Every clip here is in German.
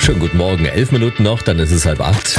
Schönen guten Morgen, 11 Minuten noch, dann ist es 7:30.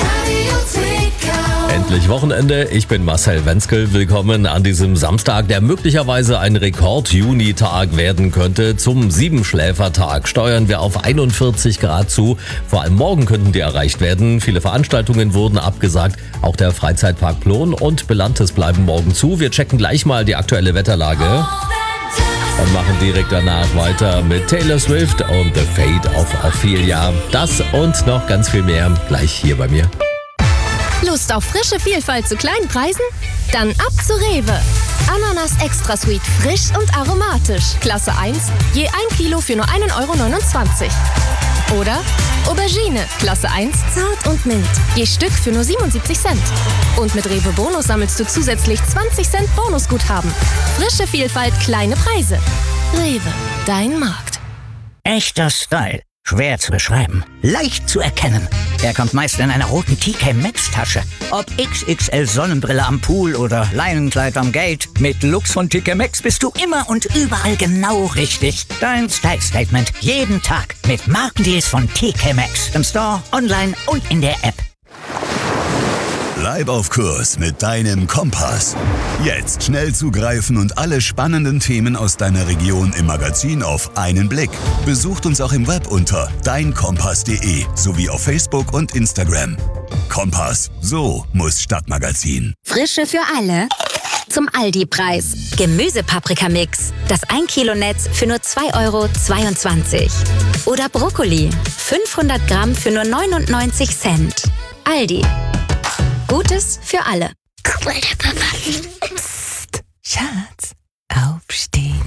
Endlich Wochenende, ich bin Marcel Wenzkel, willkommen an diesem Samstag, der möglicherweise ein Rekord-Juni-Tag werden könnte. Zum Siebenschläfertag steuern wir auf 41 Grad zu, vor allem morgen könnten die erreicht werden. Viele Veranstaltungen wurden abgesagt, auch der Freizeitpark Plon und Belantes bleiben morgen zu. Wir checken gleich mal die aktuelle Wetterlage. Und machen direkt danach weiter mit Taylor Swift und The Fate of Ophelia. Das und noch ganz viel mehr gleich hier bei mir. Lust auf frische Vielfalt zu kleinen Preisen? Dann ab zu Rewe. Ananas Extra Sweet, frisch und aromatisch. Klasse 1, je 1 Kilo für nur 1,29 €. Oder Aubergine, Klasse 1, zart und mild. Je Stück für nur 77 Cent. Und mit Rewe Bonus sammelst du zusätzlich 20 Cent Bonusguthaben. Frische Vielfalt, kleine Preise. Rewe, dein Markt. Echter Style. Schwer zu beschreiben. Leicht zu erkennen. Er kommt meist in einer roten TK Maxx Tasche. Ob XXL Sonnenbrille am Pool oder Leinenkleid am Gate. Mit Lux von TK Maxx bist du immer und überall genau richtig. Dein Style Statement jeden Tag mit Markendeals von TK Maxx. Im Store, online und in der App. Bleib auf Kurs mit deinem Kompass. Jetzt schnell zugreifen und alle spannenden Themen aus deiner Region im Magazin auf einen Blick. Besucht uns auch im Web unter deinkompass.de sowie auf Facebook und Instagram. Kompass, so muss Stadtmagazin. Frische für alle. Zum Aldi-Preis. Gemüsepaprikamix. Das 1 Kilo Netz für nur 2,22 €. Oder Brokkoli. 500 Gramm für nur 99 Cent. Aldi. Gutes für alle. Guck mal, der Papa. Psst, Schatz, aufstehen.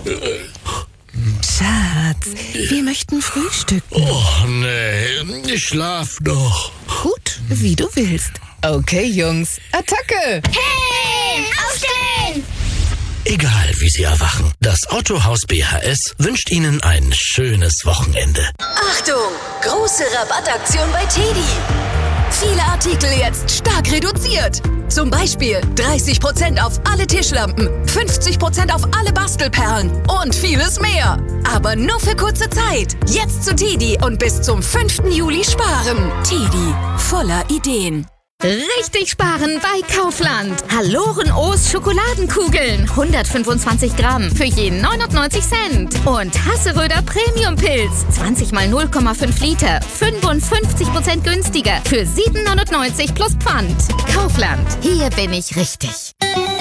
Schatz, wir möchten frühstücken. Oh, nee, ich schlaf noch. Gut, wie du willst. Okay, Jungs, Attacke! Hey, aufstehen! Egal, wie Sie erwachen, das Autohaus BHS wünscht Ihnen ein schönes Wochenende. Achtung! Große Rabattaktion bei TEDi. Viele Artikel jetzt stark reduziert. Zum Beispiel 30% auf alle Tischlampen, 50% auf alle Bastelperlen und vieles mehr. Aber nur für kurze Zeit. Jetzt zu TEDi und bis zum 5. Juli sparen. TEDi, voller Ideen. Richtig sparen bei Kaufland. Hallorenoos Schokoladenkugeln. 125 Gramm für je 99 Cent. Und Hasseröder Premium-Pilz. 20 mal 0,5 Liter. 55% günstiger. Für 7,99 € plus Pfand. Kaufland. Hier bin ich richtig.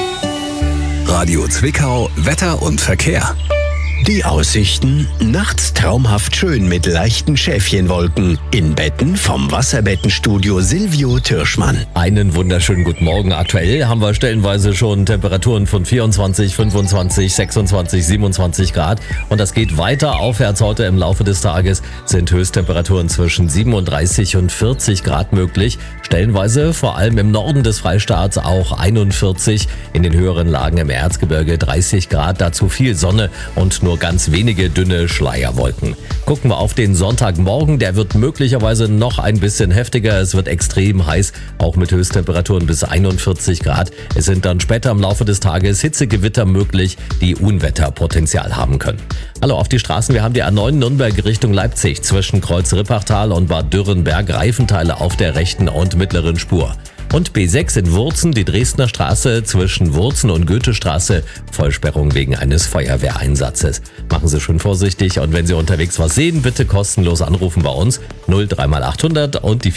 Radio Zwickau, Wetter und Verkehr. Die Aussichten: nachts traumhaft schön mit leichten Schäfchenwolken. In Betten vom Wasserbettenstudio Silvio Türschmann. Einen wunderschönen guten Morgen. Aktuell haben wir stellenweise schon Temperaturen von 24, 25, 26, 27 Grad. Und das geht weiter aufwärts. Heute im Laufe des Tages sind Höchsttemperaturen zwischen 37 und 40 Grad möglich. Stellenweise vor allem im Norden des Freistaats auch 41. In den höheren Lagen im Erzgebirge 30 Grad. Dazu viel Sonne und nur ganz wenige dünne Schleierwolken. Gucken wir auf den Sonntagmorgen, der wird möglicherweise noch ein bisschen heftiger. Es wird extrem heiß, auch mit Höchsttemperaturen bis 41 Grad. Es sind dann später im Laufe des Tages Hitzegewitter möglich, die Unwetterpotenzial haben können. Hallo auf die Straßen, wir haben die A9 Nürnberg Richtung Leipzig zwischen Kreuz-Rippachtal und Bad Dürrenberg, Reifenteile auf der rechten und mittleren Spur. Und B6 in Wurzen, die Dresdner Straße zwischen Wurzen und Goethestraße, Vollsperrung wegen eines Feuerwehreinsatzes. Machen Sie schön vorsichtig und wenn Sie unterwegs was sehen, bitte kostenlos anrufen bei uns 03 800 und die